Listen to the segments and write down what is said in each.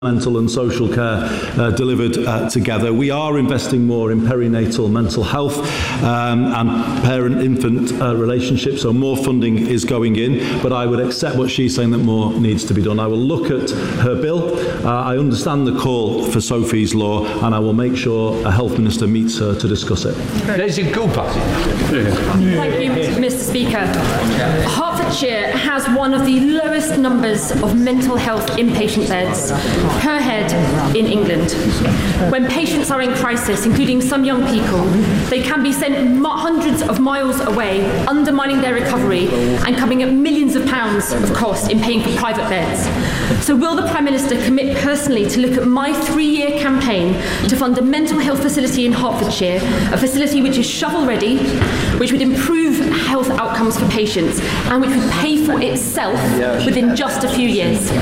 mental and social care delivered together. We are investing more in perinatal mental health and parent-infant relationships, so more funding is going in, but I would accept what she's saying that more needs to be done. I will look at her bill. I understand the call for Sophie's Law, and I will make sure a health minister meets her to discuss it. Thank you, Mr. Speaker. Hertfordshire has one of the lowest numbers of mental health inpatient beds per head in England. When patients are in crisis, including some young people, they can be sent hundreds of miles away, undermining their recovery and coming at millions of pounds of cost in paying for private beds. So will the Prime Minister commit personally to look at my 3-year campaign to fund a mental health facility in Hertfordshire, a facility which is shovel-ready, which would improve health outcomes for patients and which would pay for itself within just a few years?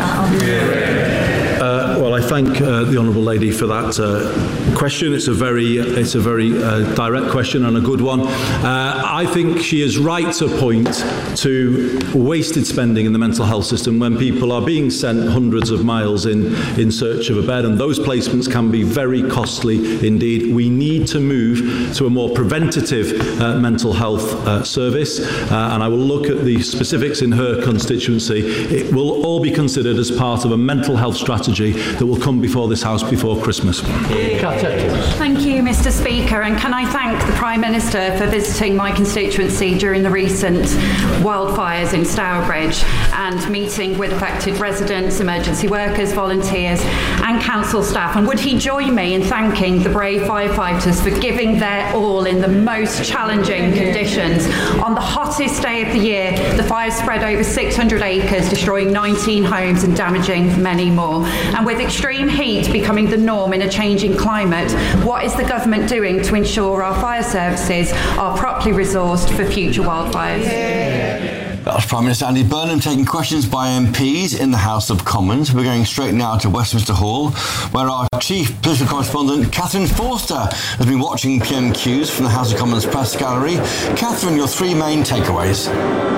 Well, I thank the honourable lady for that question. It's a very direct question and a good one. I think she is right to point to wasted spending in the mental health system when people are being sent hundreds of miles in search of a bed, and those placements can be very costly indeed. We need to move to a more preventative mental health service, and I will look at the specifics in her constituency. It will all be considered as part of a mental health strategy that will come before this House before Christmas. Thank you, Mr. Speaker, and can I thank the Prime Minister for visiting my constituency during the recent wildfires in Stourbridge and meeting with affected residents, emergency workers, volunteers and council staff. And would he join me in thanking the brave firefighters for giving their all in the most challenging conditions? On the hottest day of the year, the fire spread over 600 acres, destroying 19 homes and damaging many more. And with extreme heat becoming the norm in a changing climate, what is the government doing to ensure our fire services are properly resourced for future wildfires? That was Prime Minister Andy Burnham taking questions by MPs in the House of Commons. We're going straight now to Westminster Hall, where our chief political correspondent, Catherine Forster, has been watching PMQs from the House of Commons press gallery. Catherine, your 3 main takeaways.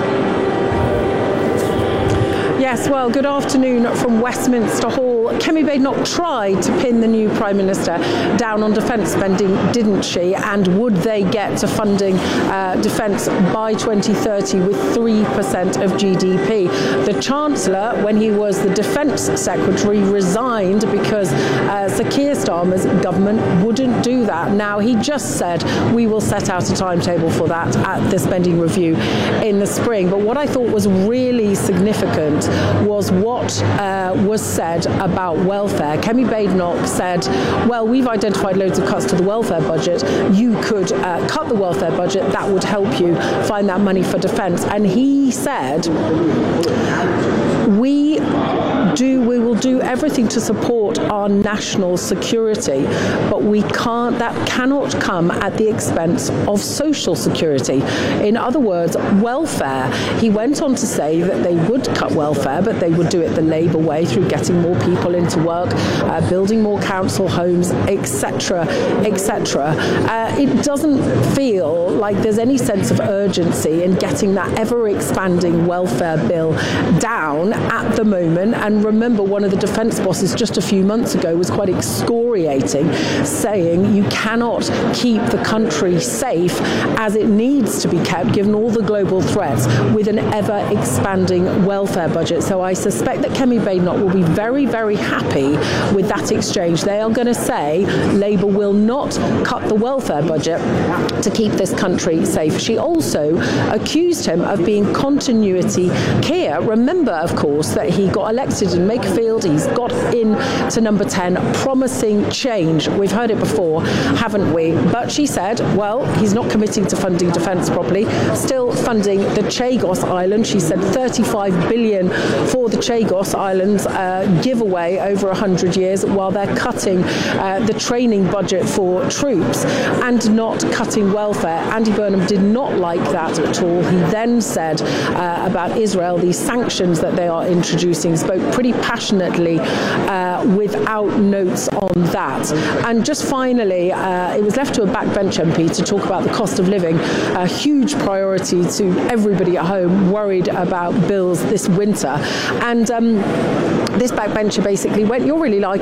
Yes, well, good afternoon from Westminster Hall. Kemi Badenoch tried to pin the new Prime Minister down on defence spending, didn't she? And would they get to funding defence by 2030 with 3% of GDP? The Chancellor, when he was the Defence Secretary, resigned because Sir Keir Starmer's government wouldn't do that. Now, he just said we will set out a timetable for that at the spending review in the spring. But what I thought was really significant was what was said about welfare. Kemi Badenoch said, well, we've identified loads of cuts to the welfare budget. You could cut the welfare budget. That would help you find that money for defence. And he said, we will do everything to support our national security, but that cannot come at the expense of social security. In other words, welfare. He went on to say that they would cut welfare, but they would do it the Labour way through getting more people into work, building more council homes, etc., etc. It doesn't feel like there's any sense of urgency in getting that ever-expanding welfare bill down at the moment. And remember, one of the defence bosses just a few months ago was quite excoriating, saying you cannot keep the country safe as it needs to be kept, given all the global threats, with an ever-expanding welfare budget. So I suspect that Kemi Badenoch will be very, very happy with that exchange. They are going to say Labour will not cut the welfare budget to keep this country safe. She also accused him of being continuity Keir. Remember, of course, that he got elected in Makerfield. He's got in to number 10, promising change. We've heard it before, haven't we? But she said, well, he's not committing to funding defence properly, still funding the Chagos Island. She said 35 billion for the Chagos Islands giveaway over 100 years, while they're cutting the training budget for troops and not cutting welfare. Andy Burnham did not like that at all. He then said about Israel, these sanctions that they are introducing, spoke pretty passionately without notes on that. And just finally, it was left to a backbench MP to talk about the cost of living, a huge priority to everybody at home worried about bills this winter. And this backbencher basically went, you're really like